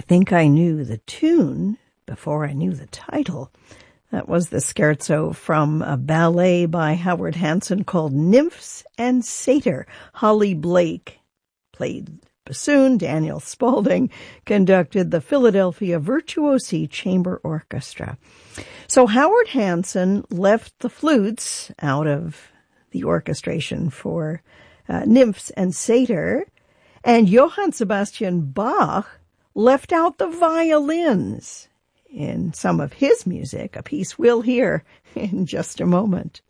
think I knew the tune before I knew the title. That was the scherzo from a ballet by Howard Hanson called Nymphs and Satyr. Holly Blake played bassoon. Daniel Spaulding conducted the Philadelphia Virtuosi Chamber Orchestra. So Howard Hanson left the flutes out of the orchestration for Nymphs and Satyr, and Johann Sebastian Bach left out the violins in some of his music, a piece we'll hear in just a moment.